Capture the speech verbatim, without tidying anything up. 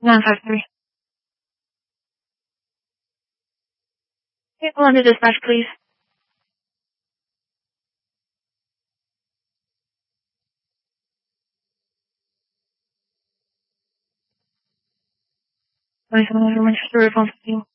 nine five three. Okay, hold on to dispatch, please. twenty-seven hundred Winchester Road, one fifteen.